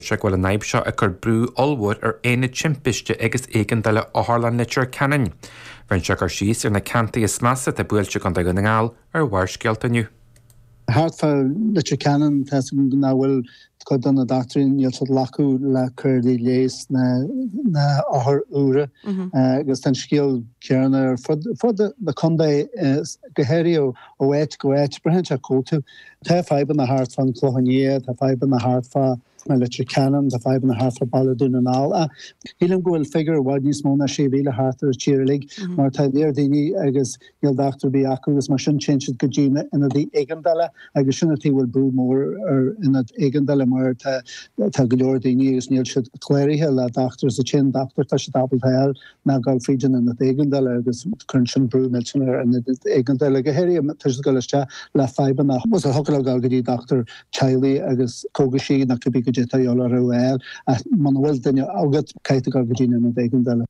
Se bhfuil an naib seo a chur brú olmhór ar aine timpiste agus éigean de le áthlan litir canan. Bhain se gur síos ar na cantaí is massa a buailte gan de gnáil ar bhaircealt aniu. Hartfall litir canan tas na bhfuil Codan a doctrine yeltad lacu la curdi leis na ahar ure agus tan skill kierner for the conde geherio o et go et brent a kotu ta five in the heart van clohanie ta five in the heart for litir canan ta five in the heart for balladun and all hilam go figure what is mona shevile heart cheerlig mar ta der dini agus yel doctor be akus mar shun change gajina in the egandala agus shunati will brew more or in that egandala mar ta glor dini is neil should cleary hill doctors a chin doctor ta should double hell na gal frigen in the egandala agus crunching brew milchner and the egandala geheria tas galsta la five na was a hokal gal gadi doctor chili agus kogashi na could be Jeta yola roel manuel denia augat kaita gargina na degandala.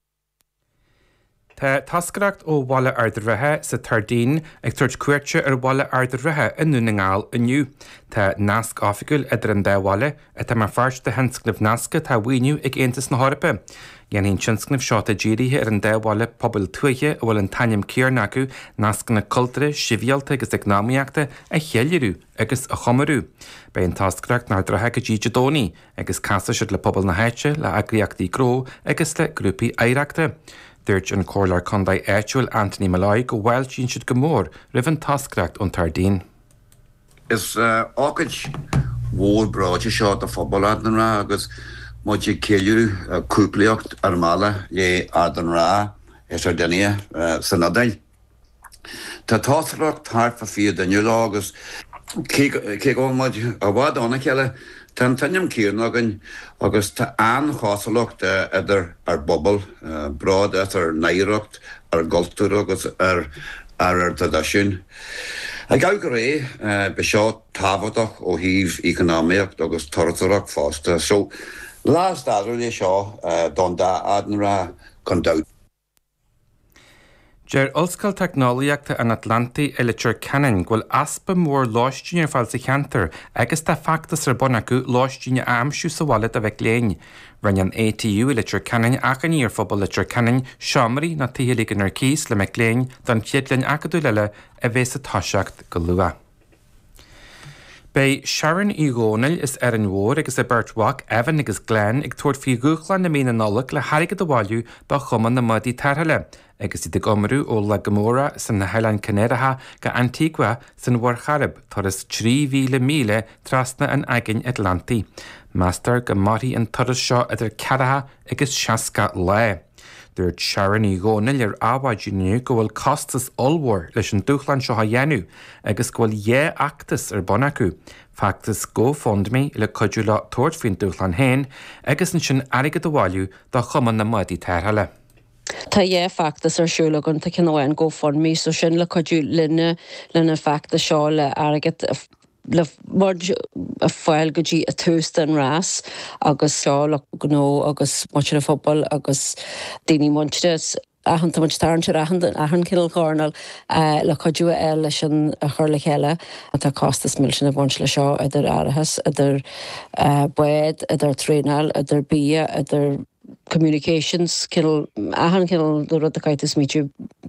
Tá tascaracht ó bhla ardrathe sa tardín ag tuairt cuairte ar bhla ardrathe in nunaáil iniu. Tá nasc áficúil idir an dáhile a tá mar fáist de henscnamh nasca tá bhaoiniu ag Aontas na Hárapa. Ghéanaíonn tinscnamh seo a ddíirithe ar an dáhile pobl tuaithe a bhfuil an tainnim céar acu nasca na cultúra, sibhialta agus eagnámaíochta a cheilliú agus a chomarú. Ba an tascaracht ná drathe go ddíide dónaí agus casa siad le pobl na háite le agriíochtaí gró agus le grúpaí éireachta. Dúirt an cólar condaid éitiúil Anthony Malloy go bhfuil sin siad go mór rih an tascaracht ón tardín. Is ácaid mhór bráide seo a phobal an rá agus muide céiliú cúplaíocht armála le an rá is ar daine san nadail. Tá tascaracht thart fa fiad aniu agus cé go muid a bhád anna ceile Tan tannim cíirnagan agus tá anchásalacht idir ar bobal brád ar naireacht ar goltúr agus ar tadaisiún. A gá go ré be seo tábhaach ó híomh economiacht agus tortarach fásta. So lás dáidir lé seo don dá adan ra chun dát. Ger Ulscail Technoliaachta an Atlantaí litir canan ghfuil aspa mór láistíine fáil sa cheantar agus tá factas ar bon acu láistíine amsú sa bhaile a bheith léin. Rinne an ATU litir canan achaní ar phobal litir canan seomraí na tíhéligan ar cís le meic léin don chiadlainn acadú leile a bheith sa táiseacht go luath. Bei Sharon Igonil is ar an mhór agus a Bertwach, Evan agus Glenn ag tuairt fí gúchlan na mína nolach le harigad a bháilú ba chuman na mudí tarthaile. Agus iad gomarú ó le Gomóra san na Heilein Canéireatha go Antigua san bhar charib turas 3,000 míle trasna an aigein Atlantaí. Master go maithí an turas seo idir cearatha agus 60 le. Dúirt Sharon Igonil ar ábhaidúniu go bhfuil costas olmhór leis an dúchlann seo a dhéanú agus go bhfuil achtas ar bon acu. Factas GoFundMe le cuidiú le tuairt faoin dúchlann hain agus an sin airgad a bháilú do chuman na mudí tarthaile. Tá factas ar siúlagan tá cinháin GoFundMe so sin le coidú linne factas seo le airgad le mud a fáil go dtí a tústa an rás agus seo le gnó agus muir a phobal agus daoine muinte ahan muid starnte ahan cinál chornal le coidú leis an a chur le chéile a tá costas mil sin a bhaint le seo idir áirithes idir buid idir trénal idir bí idir communications ahan cinál do rud a caiitas míú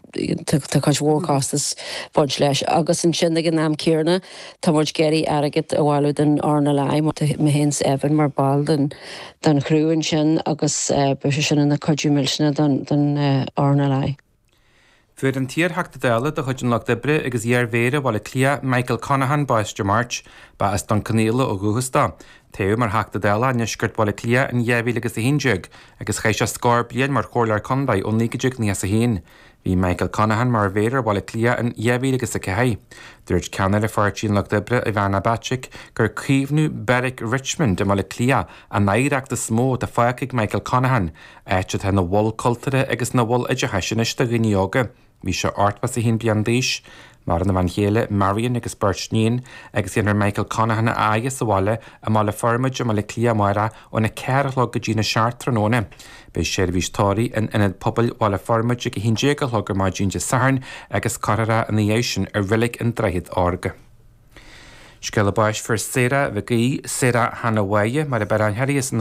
tá chuid mhórcastas bhaint leis agus an sin an náam céarna tá muid geirí airgid a bháilú den orna leim me hés Evan mar ball den chrúin sin agus bu sin na coidú mil sinna den orna leim. Fuair an tír heachta déile do chuid an lech dibre agus dhearmhéire bhil le clia Michael Conahan Báiste March ba is don Canéla ó Gúhastá. Téú mar heachta déile neisgurt bhil le clia an 10,000 agus a 1 agus chéis a scór blian mar chóirlear condaid ó 9 níos a 1. Bhí Michael Conahan mar bhéidir bhil le clia an 10,000 agus a 1. Dúirt ceanna le fáirtíín lech dibre Ivana Bacik gur cíomhnú Berwick Richmond de le clia a naíreachta smó de fáiceigh Michael Conahan éite tá na bhil cultúra agus na bhil idirthaisiniste gníoga. Bhí se artpas a hín blian díis, mar na bhain chéile Marion agus Birchnín agus dhéanaar Michael Conahan a áige sa bháile a má le formuid a má le clia maira ó na ceirlog go dtína seaartranóna. Bei seirbhís tóirí in inad pobl bháile formuid go hín déagalthgur má dínte saharn agus carara an éisisin ar rilig an dreid orga. Scella báis for Sarah Viggy, Sarah Hannah Waye, mar a ber an Harris